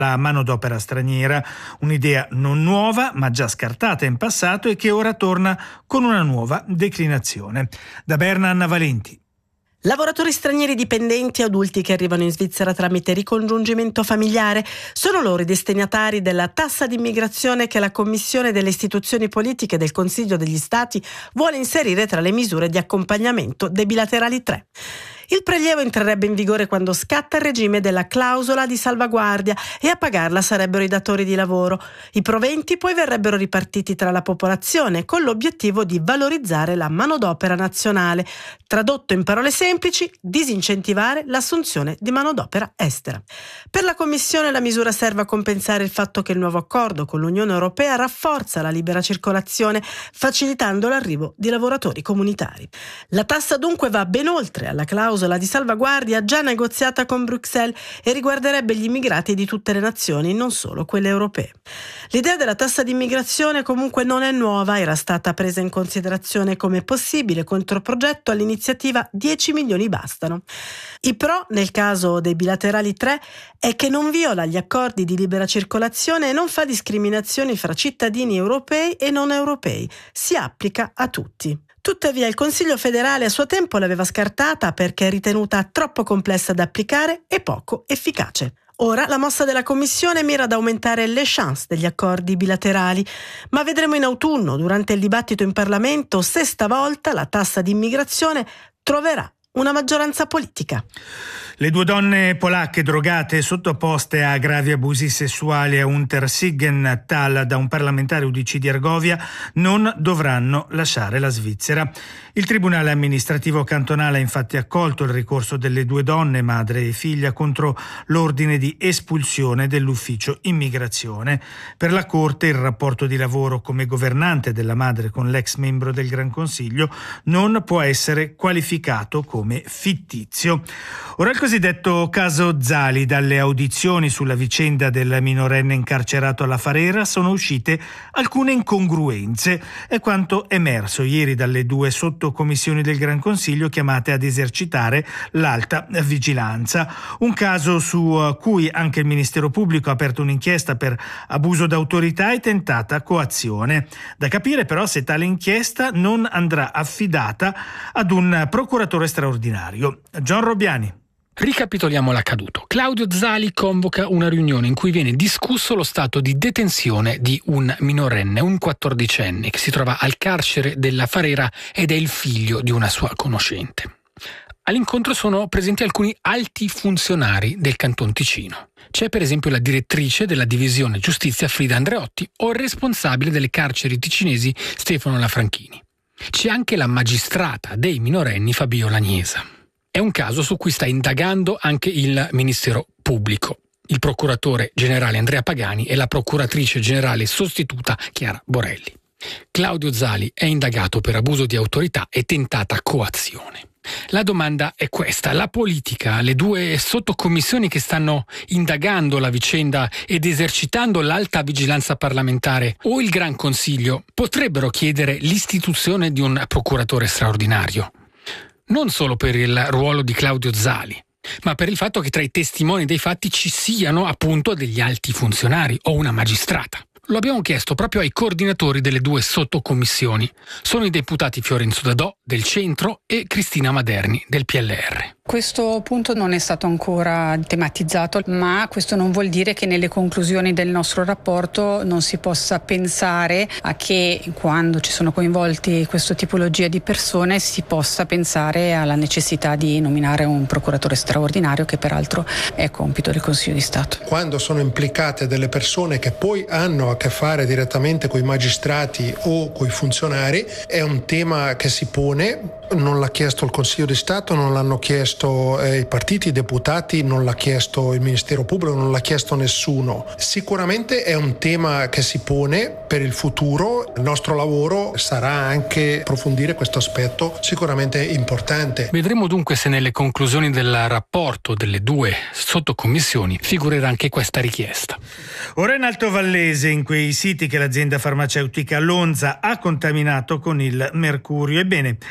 la manodopera straniera, un'idea non nuova ma già scartata in passato e che ora torna con una nuova declinazione. Da Berna, Anna Valenti. Lavoratori stranieri dipendenti adulti che arrivano in Svizzera tramite ricongiungimento familiare sono loro i destinatari della tassa di immigrazione che la Commissione delle istituzioni politiche del Consiglio degli Stati vuole inserire tra le misure di accompagnamento dei bilaterali 3. Il prelievo entrerebbe in vigore quando scatta il regime della clausola di salvaguardia e a pagarla sarebbero i datori di lavoro. I proventi poi verrebbero ripartiti tra la popolazione con l'obiettivo di valorizzare la manodopera nazionale. Tradotto in parole semplici, disincentivare l'assunzione di manodopera estera. Per la Commissione la misura serve a compensare il fatto che il nuovo accordo con l'Unione Europea rafforza la libera circolazione, facilitando l'arrivo di lavoratori comunitari. La tassa dunque va ben oltre alla clausola di salvaguardia già negoziata con Bruxelles e riguarderebbe gli immigrati di tutte le nazioni, non solo quelle europee. L'idea della tassa di immigrazione comunque non è nuova, era stata presa in considerazione come possibile controprogetto all'iniziativa 10 milioni bastano. I pro, nel caso dei bilaterali 3, è che non viola gli accordi di libera circolazione e non fa discriminazioni fra cittadini europei e non europei, si applica a tutti. Tuttavia il Consiglio federale a suo tempo l'aveva scartata perché è ritenuta troppo complessa da applicare e poco efficace. Ora la mossa della Commissione mira ad aumentare le chance degli accordi bilaterali, ma vedremo in autunno, durante il dibattito in Parlamento, se stavolta la tassa di immigrazione troverà una maggioranza politica. Le 2 donne polacche drogate e sottoposte a gravi abusi sessuali a Untersiggenthal da un parlamentare UDC di Argovia non dovranno lasciare la Svizzera. Il Tribunale amministrativo cantonale ha infatti accolto il ricorso delle 2 donne, madre e figlia, contro l'ordine di espulsione dell'ufficio immigrazione. Per la Corte il rapporto di lavoro come governante della madre con l'ex membro del Gran Consiglio non può essere qualificato come fittizio. Ora il cosiddetto caso Zali. Dalle audizioni sulla vicenda del minorenne incarcerato alla Farera sono uscite alcune incongruenze. È quanto emerso ieri dalle 2 sottocommissioni del Gran Consiglio chiamate ad esercitare l'alta vigilanza. Un caso su cui anche il Ministero Pubblico ha aperto un'inchiesta per abuso d'autorità e tentata coazione. Da capire però se tale inchiesta non andrà affidata ad un procuratore straordinario. John Robbiani. Ricapitoliamo l'accaduto. Claudio Zali convoca una riunione in cui viene discusso lo stato di detenzione di un minorenne, un 14enne, che si trova al carcere della Farera ed è il figlio di una sua conoscente. All'incontro sono presenti alcuni alti funzionari del Canton Ticino. C'è per esempio la direttrice della divisione giustizia Frida Andreotti o il responsabile delle carceri ticinesi Stefano Lafranchini. C'è anche la magistrata dei minorenni Fabiola Niesa. È un caso su cui sta indagando anche il Ministero Pubblico, il procuratore generale Andrea Pagani e la procuratrice generale sostituta Chiara Borelli. Claudio Zali è indagato per abuso di autorità e tentata coazione. La domanda è questa: la politica, le 2 sottocommissioni che stanno indagando la vicenda ed esercitando l'alta vigilanza parlamentare o il Gran Consiglio potrebbero chiedere l'istituzione di un procuratore straordinario? Non solo per il ruolo di Claudio Zali, ma per il fatto che tra i testimoni dei fatti ci siano appunto degli alti funzionari o una magistrata. Lo abbiamo chiesto proprio ai coordinatori delle 2 sottocommissioni. Sono i deputati Fiorenzo Dadò del Centro e Cristina Maderni del PLR. Questo punto non è stato ancora tematizzato, ma questo non vuol dire che nelle conclusioni del nostro rapporto non si possa pensare a che quando ci sono coinvolti questa tipologia di persone si possa pensare alla necessità di nominare un procuratore straordinario, che peraltro è compito del Consiglio di Stato. Quando sono implicate delle persone che poi hanno a che fare direttamente con i magistrati o con i funzionari, è un tema che si pone. Non l'ha chiesto il Consiglio di Stato, non l'hanno chiesto i partiti, i deputati, non l'ha chiesto il Ministero Pubblico, non l'ha chiesto nessuno. Sicuramente è un tema che si pone per il futuro. Il nostro lavoro sarà anche approfondire questo aspetto sicuramente importante. Vedremo dunque se nelle conclusioni del rapporto delle 2 sottocommissioni figurerà anche questa richiesta. Ora in Alto Vallese, in quei siti che l'azienda farmaceutica Lonza ha contaminato con il mercurio. Ebbene, a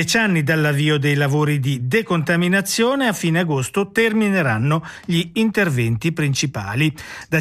10 anni dall'avvio dei lavori di decontaminazione, a fine agosto termineranno gli interventi principali. Da